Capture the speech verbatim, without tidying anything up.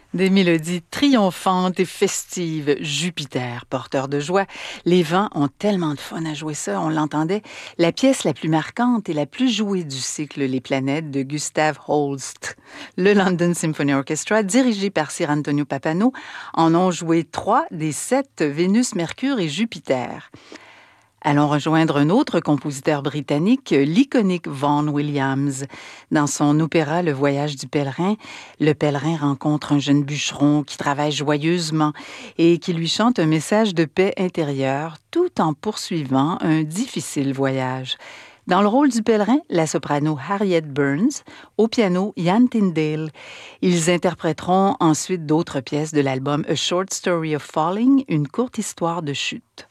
Des mélodies triomphantes et festives. Jupiter, porteur de joie. Les vents ont tellement de fun à jouer ça, on l'entendait. La pièce la plus marquante et la plus jouée du cycle Les Planètes de Gustav Holst. Le London Symphony Orchestra, dirigé par Sir Antonio Pappano, en ont joué trois des sept Vénus, Mercure et Jupiter. Allons rejoindre un autre compositeur britannique, l'iconique Vaughan Williams. Dans son opéra Le Voyage du pèlerin, le pèlerin rencontre un jeune bûcheron qui travaille joyeusement et qui lui chante un message de paix intérieure tout en poursuivant un difficile voyage. Dans le rôle du pèlerin, la soprano Harriet Burns, au piano Ian Tyndale. Ils interpréteront ensuite d'autres pièces de l'album A Short Story of Falling, une courte histoire de chute.